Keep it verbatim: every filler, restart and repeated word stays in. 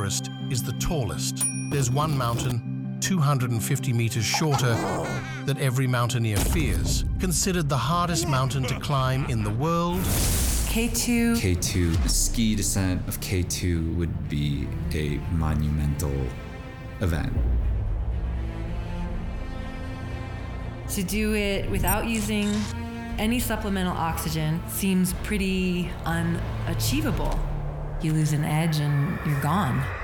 Everest is the tallest. There's one mountain, two hundred fifty meters shorter, that every mountaineer fears. Considered the hardest mountain to climb in the world. K two. K two. A ski descent of K two would be a monumental event. To do it without using any supplemental oxygen seems pretty unachievable. You lose an edge and you're gone.